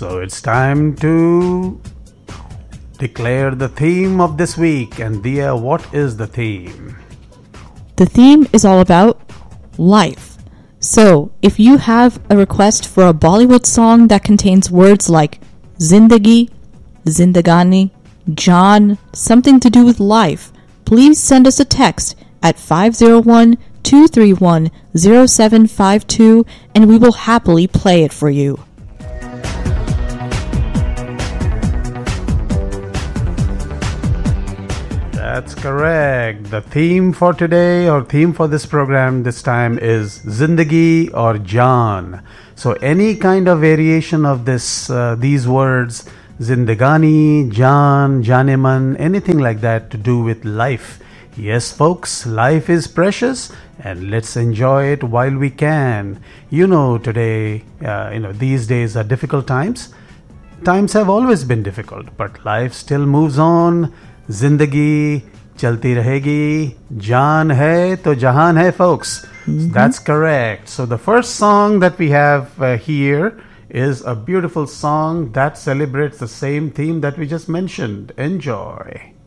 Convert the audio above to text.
So it's time to declare the theme of this week. And Dia, what is the theme? The theme is all about life. So if you have a request for a Bollywood song that contains words like Zindagi, Zindagani, Jaan, something to do with life, please send us a text at 501-231-0752 and we will happily play it for you. That's correct. The theme for today, or theme for this program this time, is Zindagi or Jaan. So any kind of variation of these words, Zindagani, Jaan, Janeman, anything like that to do with life. Yes, folks, life is precious and let's enjoy it while we can. Today, these days are difficult times. Times have always been difficult, but life still moves on. Zindagi chalti rahegi, jaan hai to jahan hai, folks. That's correct. So the first song that we have here is a beautiful song that celebrates the same theme that we just mentioned. Enjoy.